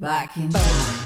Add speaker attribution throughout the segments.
Speaker 1: Back in time.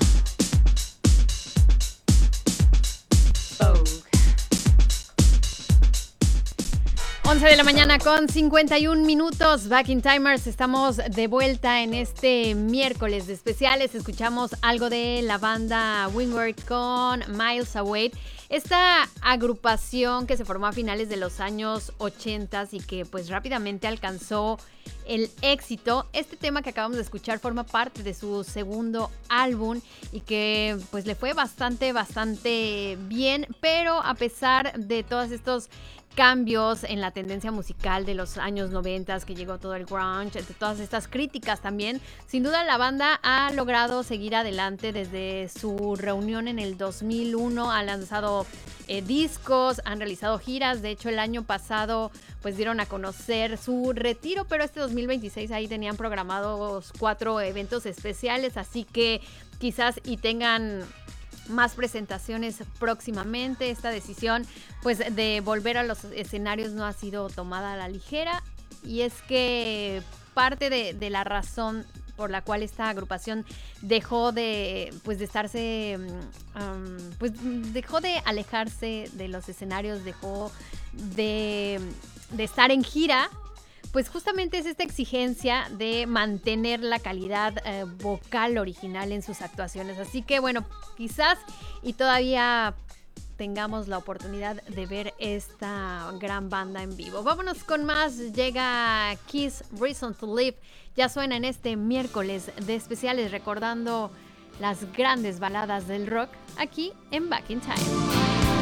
Speaker 2: 11 de la mañana con 51 minutos, Back in Timers, estamos de vuelta en este miércoles de especiales. Escuchamos algo de la banda Windward con Miles Away, esta agrupación que se formó a finales de los años 80 y que pues rápidamente alcanzó el éxito. Este tema que acabamos de escuchar forma parte de su segundo álbum y que pues le fue bastante bien, pero a pesar de todos estos cambios en la tendencia musical de los años 90, que llegó todo el grunge, de todas estas críticas también, sin duda la banda ha logrado seguir adelante desde su reunión en el 2001, ha lanzado discos, han realizado giras. De hecho el año pasado pues dieron a conocer su retiro, pero este 2026 ahí tenían programados 4 eventos especiales, así que quizás y tengan más presentaciones próximamente. Esta decisión pues de volver a los escenarios no ha sido tomada a la ligera, y es que parte de la razón por la cual esta agrupación dejó de estarse, dejó de alejarse de los escenarios, dejó de estar en gira, pues justamente es esta exigencia de mantener la calidad vocal original en sus actuaciones. Así que bueno, quizás y todavía tengamos la oportunidad de ver esta gran banda en vivo. Vámonos con más. Llega Kiss, Reason to Live. Ya suena en este miércoles de especiales, recordando las grandes baladas del rock aquí en Back in Time.